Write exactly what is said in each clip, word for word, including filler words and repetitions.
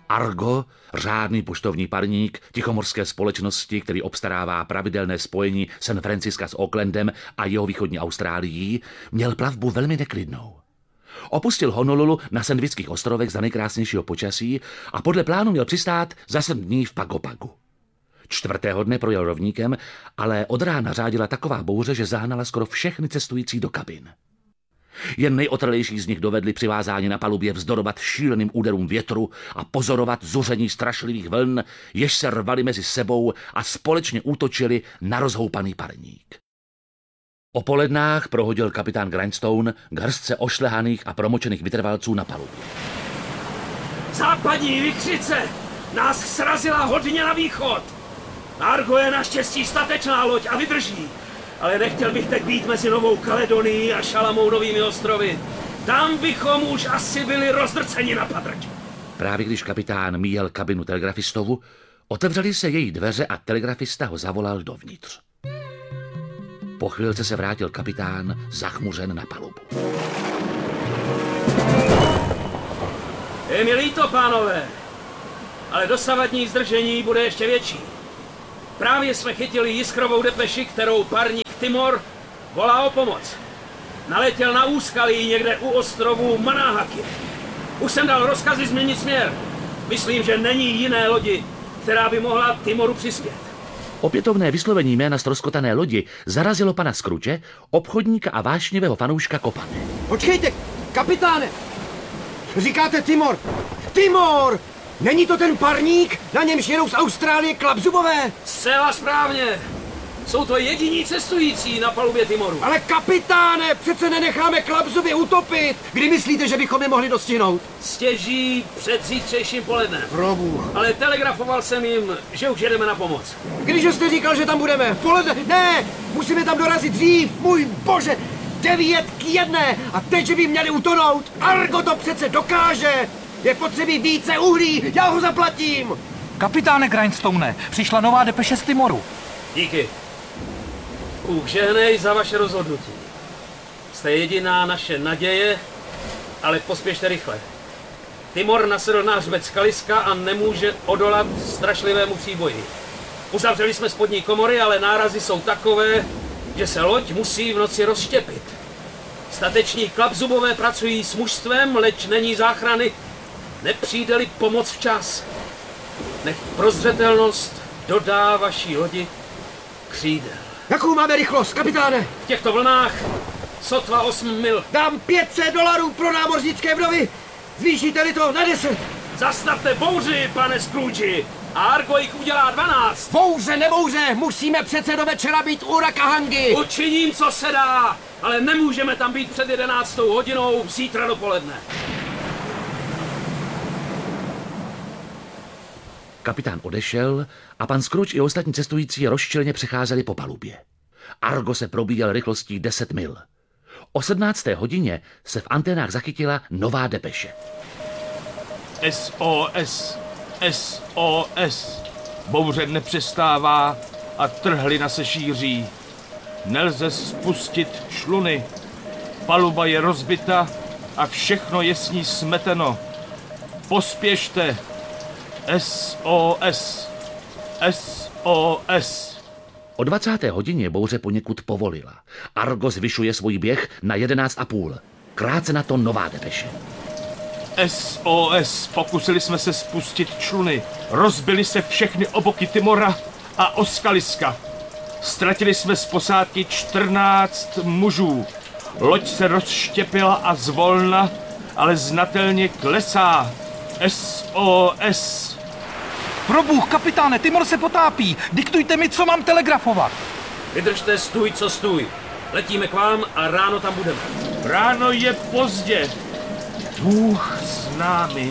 Argo, řádný poštovní parník tichomorské společnosti, který obstarává pravidelné spojení San Francisca s Aucklandem a jeho východní Austrálií, měl plavbu velmi neklidnou. Opustil Honolulu na Sandvických ostrovech za nejkrásnějšího počasí a podle plánu měl přistát za sedm dní v Pago Pagu. Čtvrtého dne projel rovníkem, ale od rána řádila taková bouře, že zahnala skoro všechny cestující do kabin. Jen nejotrlejší z nich dovedli přivázání na palubě vzdorovat šíleným úderům větru a pozorovat zuření strašlivých vln, jež se rvaly mezi sebou a společně útočili na rozhoupaný parník. O polednách prohodil kapitán Grindstone k hrstce ošlehaných a promočených vytrvalců na palubě. Západní vikřice nás srazila hodně na východ. Argo je naštěstí statečná loď a vydrží. Ale nechtěl bych teď být mezi Novou Kaledonií a Šalamounovými ostrovy. Tam bychom už asi byli rozdrceni na padrť. Právě když kapitán míjel kabinu telegrafistovu, otevřely se její dveře a telegrafista ho zavolal dovnitř. Po chvilce se vrátil kapitán zachmuřen na palubu. Je mi líto, pánové, ale dosavadní zdržení bude ještě větší. Právě jsme chytili jiskrovou depeši, kterou parník Timor volá o pomoc. Naletěl na úskalí někde u ostrovu Manahaki. Už jsem dal rozkazy změnit směr. Myslím, že není jiné lodi, která by mohla Timoru přispět. Opětovné vyslovení jména ztroskotané lodi zarazilo pana Scrooge, obchodníka a vášnivého fanouška Kopany. Počkejte, kapitáne! Říkáte Timor? Timor! Není to ten parník, na němž jedou z Austrálie klapzubové? Zcela správně. Jsou to jediní cestující na palubě Timoru. Ale kapitáne, přece nenecháme klapzuby utopit. Kdy myslíte, že bychom je mohli dostihnout? Stěží před zítřejším polednem. Probůh. Ale telegrafoval jsem jim, že už jedeme na pomoc. Když jste říkal, že tam budeme? V poledne? Ne, musíme tam dorazit dřív, můj bože. Devět k jedné a teď, že by měli utonout. Argo to přece dokáže. Je potřebí více uhlí, já ho zaplatím. Kapitáne Grindstone, přišla nová depeše z Timoru. Díky. Bůh žehnej za vaše rozhodnutí. Jste jediná naše naděje, ale pospěšte rychle. Timor nasedl na hřbet skaliska a nemůže odolat strašlivému příboji. Uzavřeli jsme spodní komory, ale nárazy jsou takové, že se loď musí v noci rozštěpit. Stateční klapzubové pracují s mužstvem, leč není záchrany. Nepřijde-li pomoc včas. Nech prozřetelnost dodá vaší lodi křídel. Jakou máme rychlost, kapitáne? V těchto vlnách sotva osm mil. Dám pět set dolarů pro námořnické vdovy. Zvýšíte-li to na deset. Zastavte bouři, pane Scrooge. A Argo jich udělá dvanáct. Bouře, nebouře, musíme přece do večera být u Rakahangy. Učiním, co se dá, ale nemůžeme tam být před jedenáctou hodinou zítra dopoledne. Kapitán odešel a pan Scrooge i ostatní cestující rozčilně přecházeli po palubě. Argo se probíjel rychlostí deset mil. O sedmnácté hodině se v anténách zachytila nová depeše. S O S, S O S. Bouře nepřestává a trhlina se šíří. Nelze spustit šluny. Paluba je rozbita a všechno je s ní smeteno. Pospěšte. S O S, S O S. O dvacáté hodině bouře poněkud povolila. Argo zvyšuje svůj běh na jedenáct a půl. Krátce na to nová depeše. S O S, pokusili jsme se spustit čluny. Rozbily se všechny oboky Timora a oskaliska. Ztratili jsme z posádky čtrnáct mužů. Loď se rozštěpila a zvolna, ale znatelně klesá. S O S. Probůh, kapitáne, Timor se potápí. Diktujte mi, co mám telegrafovat. Vydržte stůj, co stůj. Letíme k vám a ráno tam budeme. Ráno je pozdě. Bůh s námi.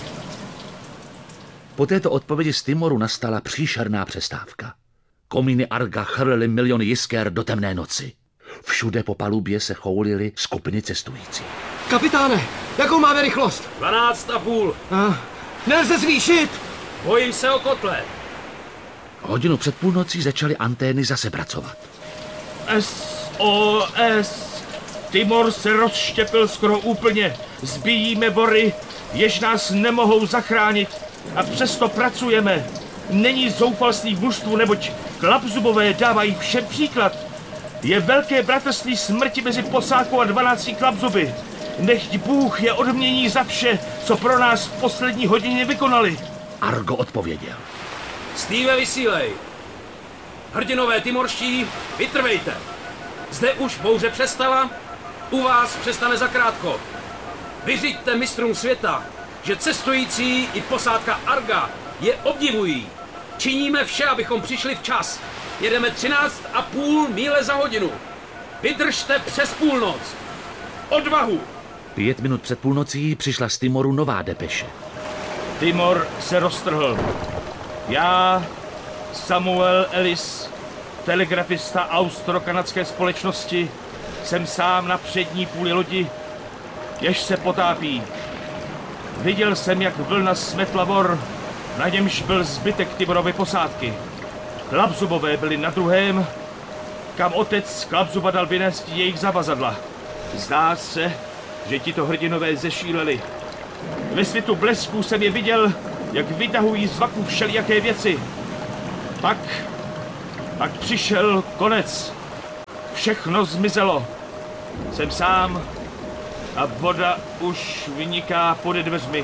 Po této odpovědi z Timoru nastala příšerná přestávka. Komíny Arga chrlily miliony jisker do temné noci. Všude po palubě se choulily skupiny cestujících. Kapitáne, jakou máme rychlost? Dvanáct a půl. Ah, nelze zvýšit. Bojím se o kotle. Hodinu před půlnocí začaly antény zase pracovat. S O S. Timor se rozštěpil skoro úplně. Zbíjíme bory, jež nás nemohou zachránit. A přesto pracujeme. Není zoufalství v mužstvu, neboť Klapzubové dávají všem příklad. Je velké bratrství smrti mezi posádkou a dvanácti Klapzuby. Nechť Bůh je odmění za vše, co pro nás v poslední hodině vykonali. Argo odpověděl. Steve, vysílej. Hrdinové timorští, vytrvejte. Zde už bouře přestala, u vás přestane zakrátko. Vyřiďte mistrům světa, že cestující i posádka Arga je obdivují. Činíme vše, abychom přišli včas. Jedeme třináct a půl míle za hodinu. Vydržte přes půlnoc. Odvahu! Pět minut před půlnocí přišla z Timoru nová depeše. Timor se roztrhl. Já, Samuel Ellis, telegrafista austro-kanadské společnosti, jsem sám na přední půli lodi, jež se potápí. Viděl jsem, jak vlna smetla vor, na němž byl zbytek Timorovy posádky. Klapzubové byli na druhém, kam otec Klapzuba dal vynést jejich zavazadla. Zdá se, že tito hrdinové zešíleli. Ve světu blesků jsem je viděl, jak vytahují z vaku všelijaké věci. Pak, pak přišel konec. Všechno zmizelo. Jsem sám a voda už vyniká pode dveřmi.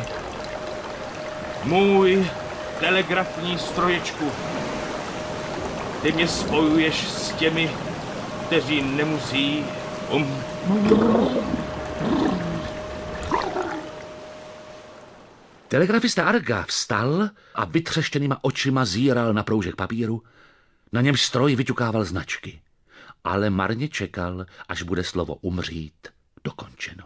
Můj telegrafní stroječku. Ty mě spojuješ s těmi, kteří nemusí um... Telegrafista Arga vstal a vytřeštěnýma očima zíral na proužek papíru, na němž stroj vyťukával značky. Ale marně čekal, až bude slovo umřít dokončeno.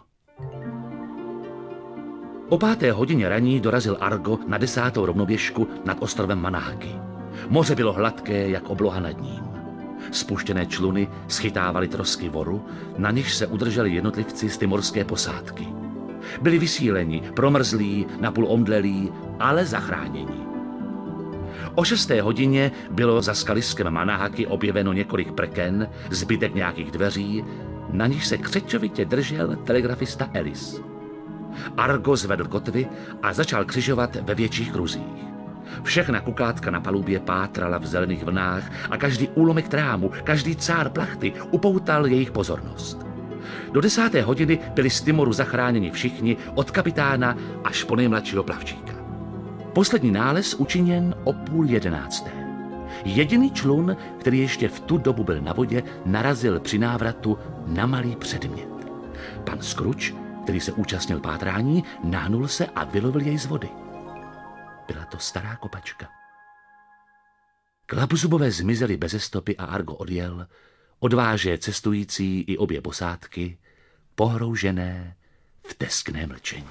O páté hodině raní dorazil Argo na desátou rovnoběžku nad ostrovem Manahaki. Moře bylo hladké, jak obloha nad ním. Spuštěné čluny schytávaly trosky voru, na nichž se udrželi jednotlivci z timorské posádky. Byli vysíleni, promrzlí, napůl omdlelí, ale zachráněni. O šesté hodině bylo za skaliskem Manahaki objeveno několik prken, zbytek nějakých dveří, na nich se křečovitě držel telegrafista Ellis. Argo zvedl kotvy a začal křižovat ve větších kruzích. Všechna kukátka na palubě pátrala v zelených vlnách a každý úlomek trámu, každý cár plachty upoutal jejich pozornost. Do desáté hodiny byli z Timoru zachráněni všichni, od kapitána až po nejmladšího plavčíka. Poslední nález učiněn o půl jedenácté. Jediný člun, který ještě v tu dobu byl na vodě, narazil při návratu na malý předmět. Pan Scrooge, který se účastnil pátrání, nahnul se a vylovil jej z vody. Byla to stará kopačka. Klapzubové zmizeli beze stopy a Argo odjel, odváže cestující i obě posádky, pohroužené v teskné mlčení.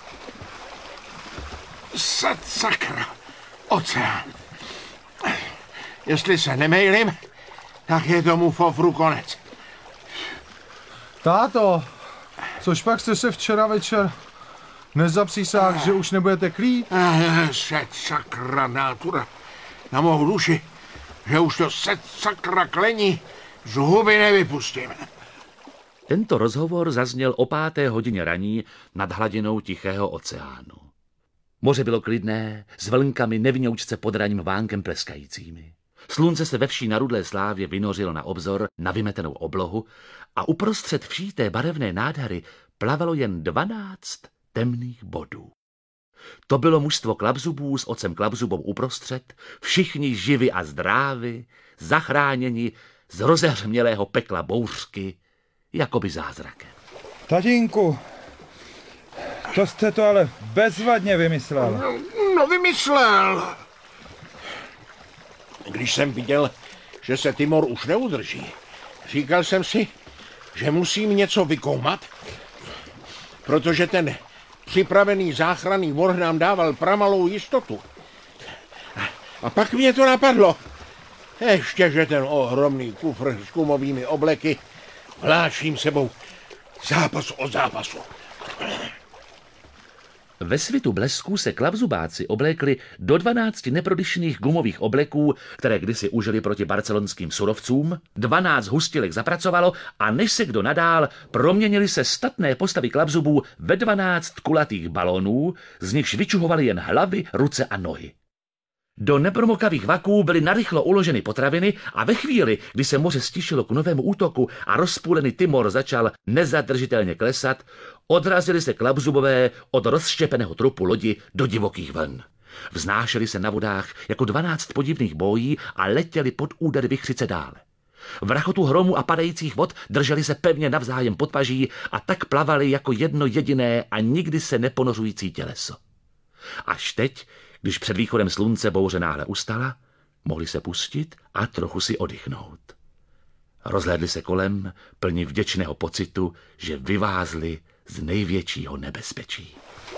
Set sakra, oceán. Jestli se nemejlím, tak je tomu fofru konec. Táto, což pak jste se včera večer nezapřísáhl, že už nebudete klít? Set sakra nátura na mou duši, že už to set sakra klení z huby nevypustím. Tento rozhovor zazněl o páté hodině raní nad hladinou Tichého oceánu. Moře bylo klidné, s vlnkami nevinoučce pod ranním vánkem pleskajícími. Slunce se ve vší narudlé slávě vynořilo na obzor, na vymetenou oblohu a uprostřed vší té barevné nádhary plavalo jen dvanáct temných bodů. To bylo mužstvo Klapzubů s otcem Klapzubou uprostřed, všichni živi a zdrávi, zachráněni z rozehřmělého pekla bouřky, jakoby zázrakem. Tatínku, to jste to ale bezvadně vymyslel. No, no vymyslel. Když jsem viděl, že se Timor už neudrží, říkal jsem si, že musím něco vykoumat, protože ten připravený záchranný vor nám dával pramalou jistotu. A pak mě to napadlo. Ještě, že ten ohromný kufr s gumovými obleky vláčím sebou zápas od zápasu. Ve svitu blesků se klavzubáci oblékli do dvanácti neprodyšných gumových obleků, které kdysi užili proti barcelonským surovcům, dvanáct hustilek zapracovalo a než se kdo nadál, proměnili se statné postavy klavzubů ve dvanáct kulatých balonů, z nichž vyčuhovaly jen hlavy, ruce a nohy. Do nepromokavých vaků byly narychlo uloženy potraviny a ve chvíli, kdy se moře stišilo k novému útoku a rozpůlený Timor začal nezadržitelně klesat, odrazili se klapzubové od rozštěpeného trupu lodi do divokých vln. Vznášeli se na vodách jako dvanáct podivných bojí a letěli pod úder vichřice dále. V rachotu hromu a padajících vod drželi se pevně navzájem pod paží a tak plavali jako jedno jediné a nikdy se neponořující těleso. Až teď, když před východem slunce bouře náhle ustala, mohli se pustit a trochu si oddychnout. Rozhlédli se kolem, plni vděčného pocitu, že vyvázli z největšího nebezpečí.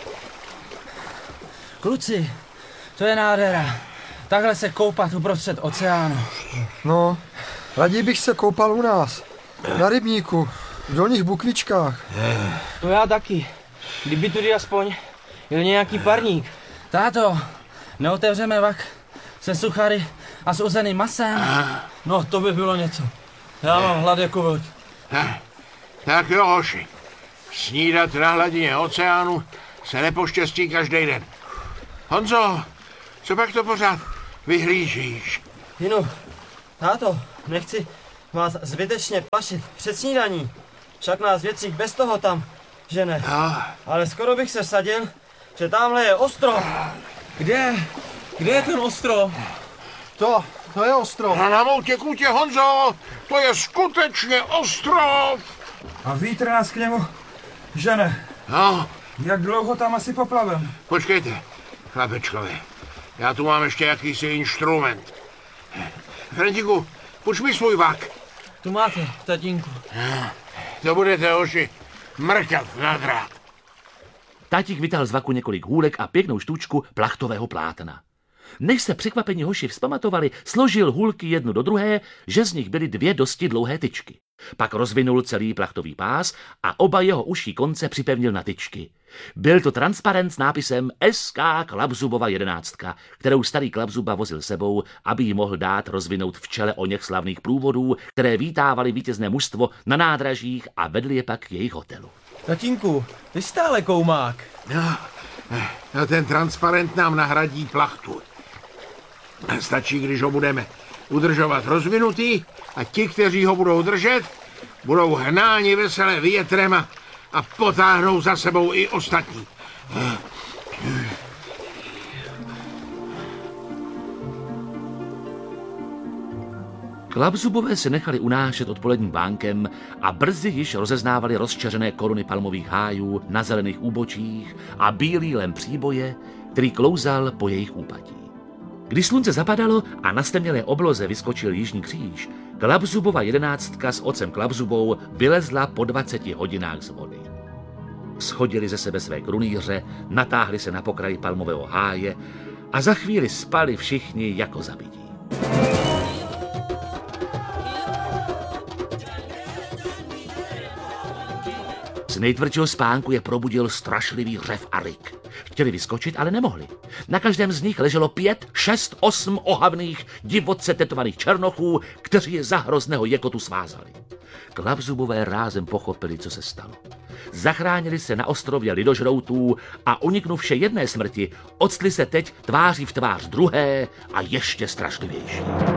Kluci, to je nádhera. Takhle se koupat uprostřed oceánu. No, raději bych se koupal u nás. Na rybníku, v dolních bukvičkách. To já taky. Kdyby tudy aspoň jel nějaký parník. Táto, neotevřeme vak se suchary a s uzeným masem? No, to by bylo něco. Já mám hlad jako vlk. Tak jo, hoši. Snídat na hladině oceánu se nepoštěstí každý den. Honzo, co pak to pořád vyhlížíš? Jinu, táto, nechci vás zbytečně plašit před snídaní. Však nás větřík bez toho tam žene. No. Ale skoro bych se vsadil, že tamhle je ostrov. Kde? Kde je ten ostrov? To, to je ostrov. A na moutě kutě, Honzo, to je skutečně ostrov. A vítr nás k němu žene. No, Jak dlouho tam asi poplavem? počkejte, chlapečkovi. Já tu mám ještě jakýsi instrument. Frantiku, puš mi svůj vak. Tu máte, tatínku. To budete, hoši, mrkat na drát. Tátík vytáhl z vaku několik hůlek a pěknou štůčku plachtového plátna. Než se překvapení hoši vzpamatovali, složil hůlky jednu do druhé, že z nich byly dvě dosti dlouhé tyčky. Pak rozvinul celý plachtový pás a oba jeho uší konce připevnil na tyčky. Byl to transparent s nápisem S K Klapzubova jedenáctka, kterou starý Klapzuba vozil sebou, aby ji mohl dát rozvinout v čele oněch slavných průvodů, které vítávali vítězné mužstvo na nádražích a vedli je pak k jejich hotelu. Tatínku, ty stále koumák. No, no, ten transparent nám nahradí plachtu. Stačí, když ho budeme udržovat rozvinutý a ti, kteří ho budou držet, budou hnáni veselé větrem a, a potáhnou za sebou i ostatní. Klapzubové se nechali unášet odpoledním vánkem a brzy již rozeznávali rozčeřené koruny palmových hájů na zelených úbočích a bílý lem příboje, který klouzal po jejich úpatí. Když slunce zapadalo a na stemnělé obloze vyskočil jižní kříž, Klapzubova jedenáctka s otcem Klapzubou vylezla po dvaceti hodinách z vody. Schodili ze sebe své krunýře, natáhli se na pokraji palmového háje a za chvíli spali všichni jako zabití. Z nejtvrdšího spánku je probudil strašlivý řev a ryk. Chtěli vyskočit, ale nemohli. Na každém z nich leželo pět, šest, osm ohavných, divoce tetovaných černochů, kteří je za hrozného jekotu svázali. Klapzubové rázem pochopili, co se stalo. Zachránili se na ostrově lidožroutů a uniknuvše jedné smrti, octli se teď tváří v tvář druhé a ještě strašlivější.